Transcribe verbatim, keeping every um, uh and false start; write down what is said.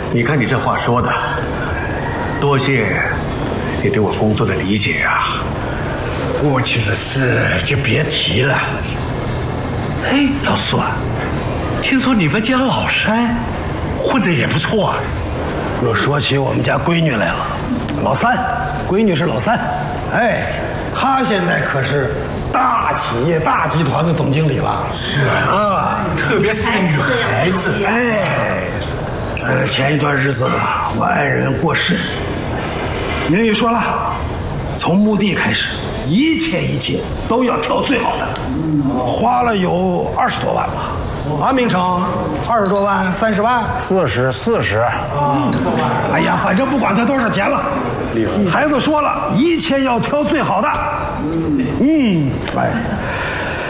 你看你这话说的，多谢你对我工作的理解啊。 过去的事就别提了。哎，老苏啊，听说你们家老三混得也不错啊。 又说起我们家闺女来了，老三，闺女是老三，哎，她现在可是大企业大集团的总经理了。 是啊，特别是个女孩子。 哎，呃，前一段日子我爱人过世，明玉说了，从墓地开始，一切一切都要挑最好的，花了有二十多万吧。啊，明成，二十多万，三十万， 四十，四十啊！哎呀，反正不管他多少钱了，孩子说了，一切要挑最好的。嗯，哎，